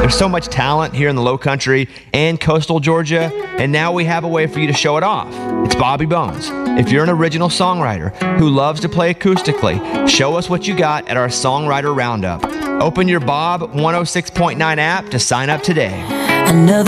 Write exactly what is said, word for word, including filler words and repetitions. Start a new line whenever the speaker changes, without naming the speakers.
There's so much talent here in the Low Country and coastal Georgia, and now we have a way for you to show it off. It's Bobby Bones. If you're an original songwriter who loves to play acoustically, show us what you got at our Songwriter Roundup. Open your Bob one oh six point nine app to sign up today.
Another